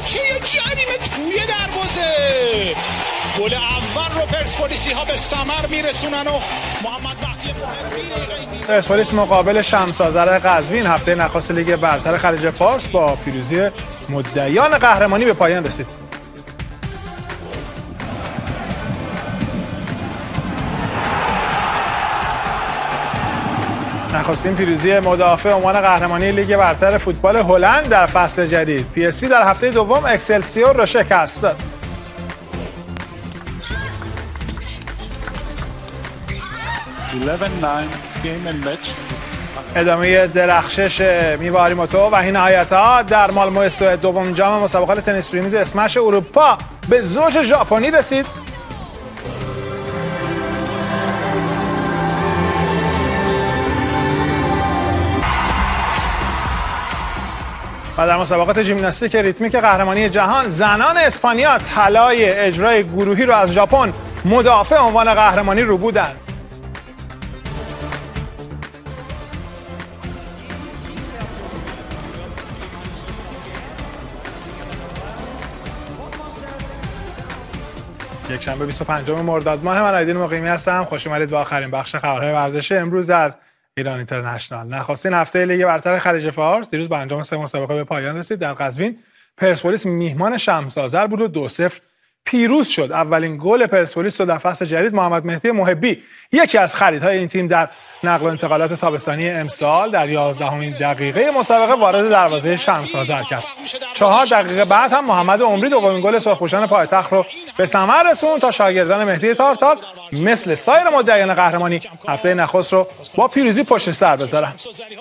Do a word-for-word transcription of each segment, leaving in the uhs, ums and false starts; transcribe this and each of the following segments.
محوطه جریمه توی دروازه. گل اول رو پرسپولیسی ها به ثمر میرسونن و محمد مهدی پرسپولیس مقابل شمس آذر قزوین هفته نخست لیگ برتر خلیج فارس با پیروزی مدعیان قهرمانی به پایان رسید. نخستین پیروزی مدافع عنوان قهرمانی لیگ برتر فوتبال هلند در فصل جدید. پی اس وی در هفته دوم اکسلسیور را شکست داد. ادامه درخشش میواری و این نهایتها در مالمو سوئد دوم جام مسابقات تنیس روی میز اسمش اروپا به زوج ژاپنی رسید. و در مسابقات ژیمناستیک ریتمیک قهرمانی جهان زنان اسپانیا طلای اجرای گروهی را از ژاپن مدافع عنوان قهرمانی رو بودند. یک شنبه بیست و پنجم مرداد ماه، من آیدین مقیمی هستم. خوش اومدید به آخرین بخش خبرهای ورزشی امروز از ایران اینترنشنال. نخستین هفته لیگ برتر خلیج فارس دیروز با انجام سه مسابقه به پایان رسید. در قزوین پرسپولیس میهمان شمس آذر بود و دو صفر پیروز شد. اولین گل پرسپولیس رو در فصل جدید محمد مهدی محبی، یکی از خریدهای این تیم در نقل و انتقالات تابستانی امسال، در یازدهمین دقیقه مسابقه وارد دروازه شمس آذر کرد. چهار دقیقه بعد هم محمد عمری دومین گل سرخپوشان پایتخت رو به ثمر رسوند تا شاگردان مهدی تارتار مثل سایر مدعیان قهرمانی هفته نخست رو با پیروزی پشت سر بذارن.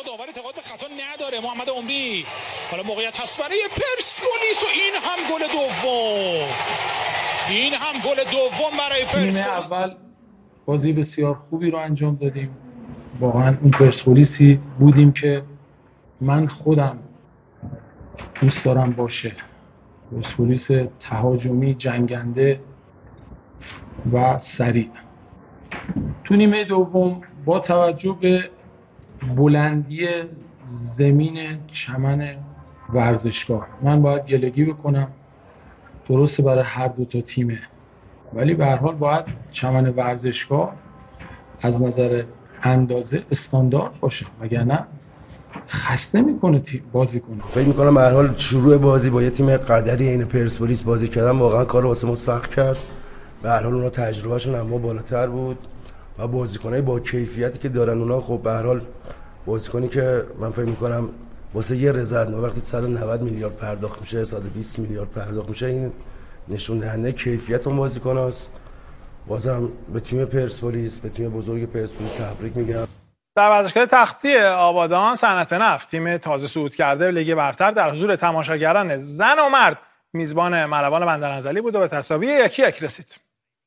محمد عمری حالا موقعیت هست برای پرسپولیس و این هم گل دوم. این هم گل دوم برای پرسپولیس. نیمه اول بازی بسیار خوبی رو انجام دادیم. واقعا اون پرسپولیسی بودیم که من خودم دوست دارم باشه. پرسپولیس تهاجمی، جنگنده و سریع. تو نیمه دوم با توجه به بلندی زمین چمن ورزشگاه من باید گلگی بکنم، درسته برای هر دو تا تیمه، ولی به هر حال باید چمن ورزشگاه از نظر اندازه استاندارد باشه، وگرنه خسته میکنه تیم بازی کنه. فکر میکنم به هر حال شروع بازی با یه تیم قدری این پرسپولیس بازی کردن واقعا کار واسه ما سخت کرد. به هر حال اونا تجربهشون اما بالاتر بود و بازیکنای با کیفیتی که دارن اونا، خب به هر حال بازیکنی که من فکر میکنم واسه یه رضایت ما وقتی صد و نود میلیارد پرداخت میشه، صد و بیست میلیارد پرداخت میشه، این نشون دهنده کیفیت اون بازیکناست. بازم به تیم پرسپولیس، به تیم بزرگ پرسپولیس تبریک میگم. در ورزشگاه تختی آبادان صنعت نفت تیم تازه صعود کرده لیگ برتر در حضور تماشاگران زن و مرد میزبان ملوان بندرانزلی بود و به تساوی یکی یک رسید.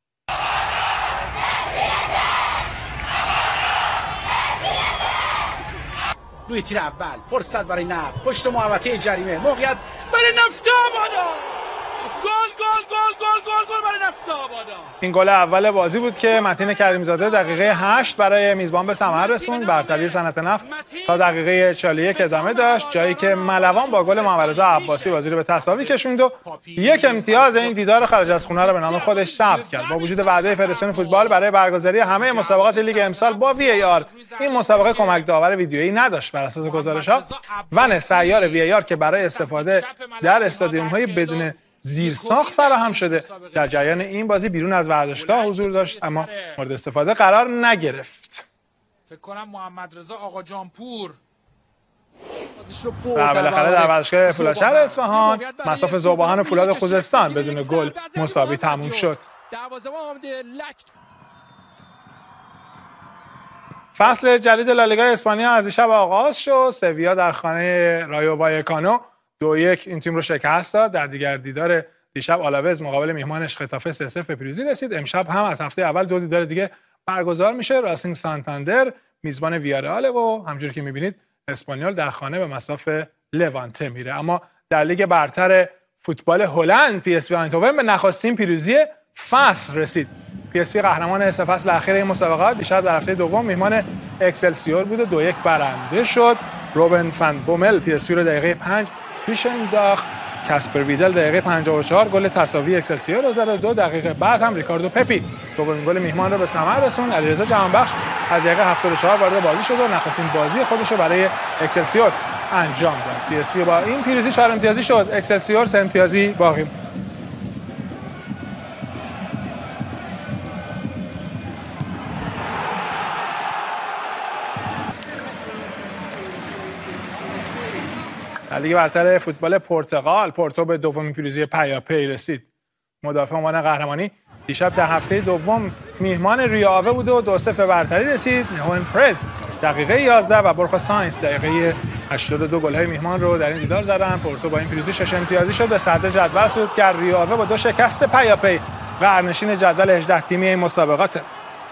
روی تیر اول فرصت برای نفت، پشت محوطه جریمه، موقعیت برای نفت آبادان. گل گل گل گل گل گل برای نفت آبادان. این گل اول بازی بود که متین کریمزاده دقیقه هشت برای میزبان به ثمر رسوند. برتری صنعت نفت تا دقیقه چهل و یک ادامه داشت، جایی که ملوان با گل محمد رضا عباسی بازی رو به تساوی کشوند و یک امتیاز این دیدار خارج از خونه رو به نام خودش ثبت کرد. با وجود وعده فدراسیون فوتبال برای برگزاری همه مسابقات لیگ امسال با وی ای آر، این مسابقه کمک داور ویدیویی نداشت. بر اساس گزارش‌ها ون سیار وی ای آر که برای استفاده در استادیوم‌های بدون زیرساخت فراهم شده در جریان این بازی بیرون از ورزشگاه حضور داشت اما مورد استفاده قرار نگرفت. فکر کنم محمد رضا آقا جانپور و بالاخره در ورزشگاه فولادشهر اصفهان مصاف ذوباهن و فولاد خوزستان بدون گل مساوی تموم شد. فصل جدید لالیگا اسپانیا از دیشب آغاز شد. سویا در خانه رایو وایکانو دو یک این تیم رو شکست داد. در دیگر دیدار دیشب آلاوز مقابل میهمانش خطافه سه صفر به پیروزی رسید. امشب هم از هفته اول دو دیدار دیگه برگزار میشه. راسینگ سانتاندر میزبان ویارئال و همونجوری که میبینید اسپانیول در خانه به مصاف لوانته میره. اما در لیگ برتر فوتبال هلند پی اس وی آینتوون به نخستین پیروزی فصل رسید. پی اس وی قهرمان سه فصل اخیر این مسابقات دیشب در هفته دوم میهمان اکسلسیور بود و دو یک برنده شد. روبن فان بومل پی اس وی رو دقیقه پنج پیش انداخت کاسپر ویدل دقیقه پنجاه و چهار گل تساوی اکسلسیور رو زد. دو دقیقه بعد هم ریکاردو پپی دومین گل میهمان رو به ثمر رسوند. علیرضا جهانبخش از دقیقه هفتاد و چهار وارد بازی شد و نخستین بازی خودش رو برای اکسلسیور انجام داد. پی اس وی با این پیروزی چهار امتیازی شد. اکسلسیور سه امتیازی باقی. در لیگ برتر فوتبال پرتغال پورتو به دومین پیروزی پیاپی رسید. مدافع عنوان قهرمانی دیشب در هفته دوم میهمان ریاوه بود و دو صفر برتری رسید. نهوئن پرز دقیقه یازده و برخا ساینس دقیقه هشتاد و دو گل‌های میهمان رو در این دیدار زدن. پورتو با این پیروزی شش امتیازی شد، به صدر جدول صعود کرد. ریاوه با دو شکست پیاپی قهرنشین جدول هجده تیمی این مسابقات.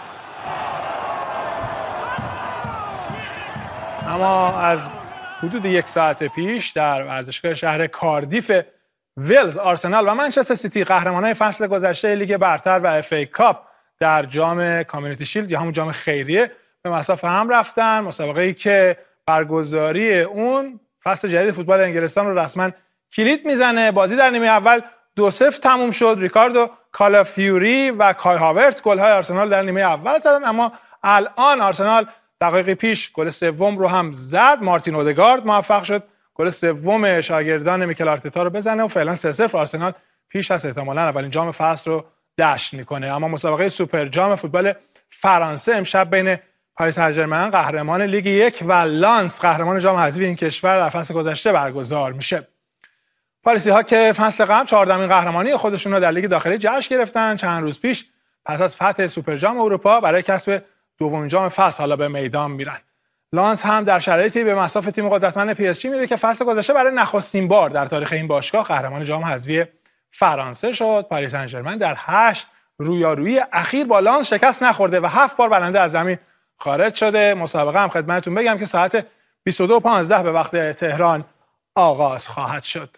اما از حدود یک ساعت پیش در ورزشگاه شهر کاردیف ویلز آرسنال و منچستر سیتی قهرمانان فصل گذشته لیگ برتر و اف ای کاپ در جام کامیونیتی شیلد یا همون جام خیریه به مصاف هم رفتن. مسابقه‌ای که برگزاری اون فصل جدید فوتبال انگلستان رو رسما کلید میزنه. بازی در نیمه اول دو صفر تموم شد. ریکاردو کالافیوری و کای هاورتز گل‌های آرسنال در نیمه اول زدن، اما الان آرسنال دقایقی پیش گل سوم رو هم زد. مارتین اودگارد موفق شد گل سوم شاگردان میکل آرتتا رو بزنه و فعلا سه صفر آرسنال پیش از احتمالاً اولین جام فصل رو دشت میکنه. اما مسابقه سوپر جام فوتبال فرانسه امشب بین پاریس سن ژرمن قهرمان لیگ یک و لانس قهرمان جام حذفی این کشور در فصل گذشته برگزار میشه. پاریسی ها که فصل قبل چهاردهمین قهرمانی خودشون رو در لیگ داخلی جشن گرفتن، چند روز پیش پس از فتح سوپر جام اروپا برای کسب دومین جام فصل حالا به میدان میرن. لانس هم در شرایطی به مصاف تیم قدرتمند پی اس جی میره که فصل گذشته برای نخستین بار در تاریخ این باشگاه قهرمان جام حذفی فرانسه شد. پاریس سن ژرمن در هشت رویارویی اخیر با لانس شکست نخورده و هفت بار برنده از زمین خارج شده. مسابقه هم خدمتتون بگم که ساعت بیست و دو و پانزده به وقت تهران آغاز خواهد شد.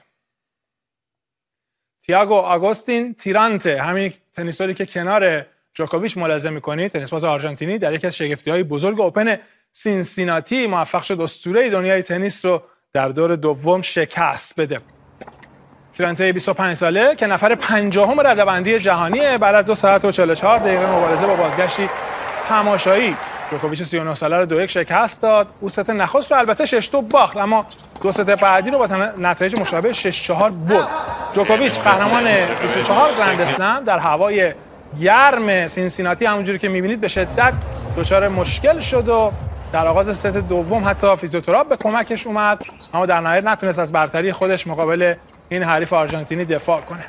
تییاگو آگوستین تیرانته، همین تنیسوری که کنار جوکوویچ ملاحظه می‌کنید، تنیسباز آرژانتینی، در یکی از شگفتی‌های بزرگ اوپن سینسیناتی موفق شد اسطوره دنیای تنیس رو در دور دوم شکست بده. تیرانته بیست و پنج ساله که نفر پنجاهم رده‌بندی جهانیه، بعد از دو ساعت و چهل و چهار دقیقه مبارزه با بازگشتی تماشایی جوکوویچ سی و نه ساله رو دو یک شکست داد. او ست نخست رو البته شش دو باخت، اما دو ست بعدی رو با نتایج مشابه شش چهار برد. جوکوویچ قهرمان بیست و چهار گرند اسلم در هوای گرم سینسیناتی همونجوری که می‌بینید به شدت دچار مشکل شد و در آغاز ست دوم حتی فیزیوتراپ به کمکش اومد، اما در نهایت نتونست از برتری خودش مقابل این حریف آرژانتینی دفاع کنه.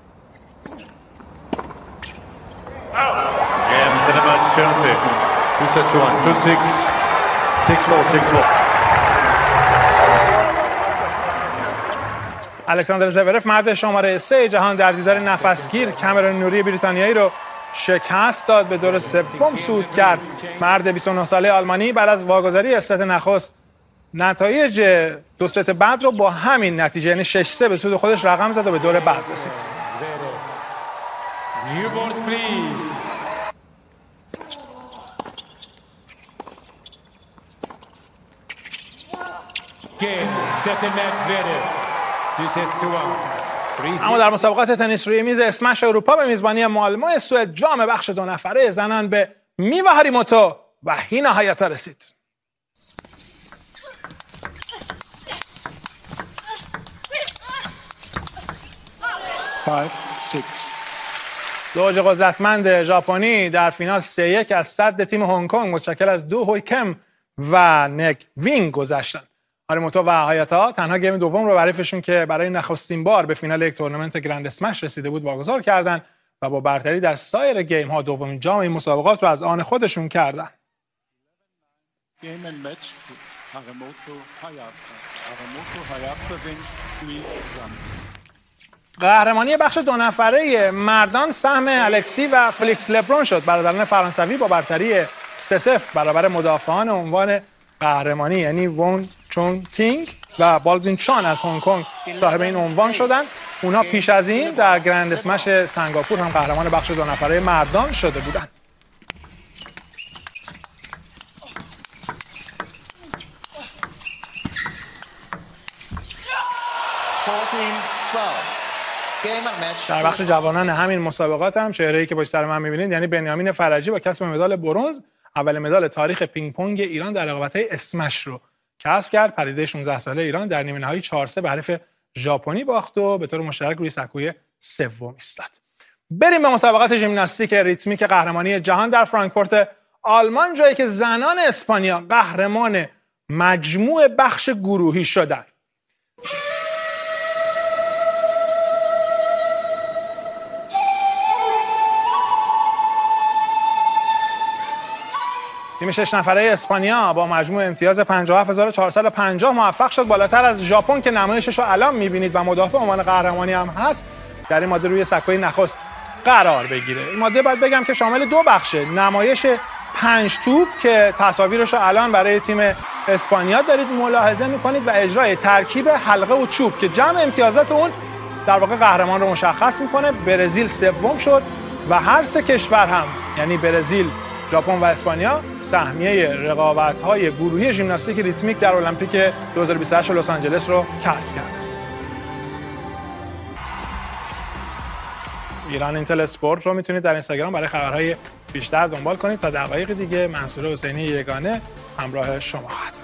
الکساندر زورف مرد شماره سه جهان در دیدار نفسگیر کامرون نوری بریتانیایی رو شکست داد، به دور سوم صعود کرد. مرد بیست و نه ساله آلمانی بعد از واگذاری از ست نخست نتایج دو ست بعد رو با همین نتیجه یعنی شش سه به سود خودش رقم زد و به دور بعد رسید. اما در مسابقات تنیس روی میز اسمش اروپا به میزبانی مالمو سوئد جام بخش دو نفره زنان به میوا هاریموتو و هینا هایاتا رسید. پنج شش زوج قدرتمند ژاپنی در فینال سه یک از صد تیم هنگ کنگ متشکل از دو هوی کم و نگ وینگ گذشتن. هاریموتو و هایاتا تنها گیم دوم رو حریفشون که برای نخستین بار به فینال یک تورنمنت گرند اسمش رسیده بود واگذار کردن و با برتری در سایر گیم ها دومین جام این مسابقات رو از آن خودشون کردن. قهرمانی بخش دو نفره مردان سهم الکسی و فلیکس لبرون شد. برادران فرانسوی با برتری سه صفر برابر مدافعان عنوان قهرمانی یعنی وون چون تینگ و بالزین چان از هنگ کنگ صاحب این عنوان شدند. اونها پیش از این در گرند اسمش سنگاپور هم قهرمان بخش دو نفره مردان شده بودند. در بخش جوانان همین مسابقات هم چهره‌ای که پشت سر من می‌بینید یعنی بنیامین فرجی با کسب مدال برنز اول مدال تاریخ پینگ پونگ ایران در رقابت‌های اسمش رو کسب کرد. پدیده شانزده ساله ایران در نیمه نهایی چهار سه به حریف ژاپنی باخت و به طور مشترک روی سکوی سوم ایستاد. بریم به مسابقات ژیمناستیک ریتمیک قهرمانی جهان در فرانکفورت آلمان، جایی که زنان اسپانیا قهرمان مجموع بخش گروهی شدند. تیم شش نفره اسپانیا با مجموع امتیاز پنجاه و هفت هزار و چهارصد و پنجاه موفق شد بالاتر از ژاپن که نمایشش رو الان می‌بینید و مدافع عنوان قهرمانی هم هست در این ماده روی سکوی نخست قرار بگیره. این ماده باید بگم که شامل دو بخشه، نمایش پنج توپ که تصاویرش رو الان برای تیم اسپانیا دارید ملاحظه می‌کنید و اجرای ترکیب حلقه و چوب که جمع امتیازات اون در واقع قهرمان رو مشخص می‌کنه. برزیل سوم شد و هر سه کشور هم یعنی برزیل، ژاپن و اسپانیا سهمیه رقابت‌های گروهی ژیمناستیک ریتمیک در المپیک دو هزار و بیست و هشت لس آنجلس رو کسب کرد. ایران اینتل اسپورت رو میتونید در اینستاگرام برای خبرهای بیشتر دنبال کنید. تا دقایق دیگه منصور حسینی یگانه همراه شما خواهد.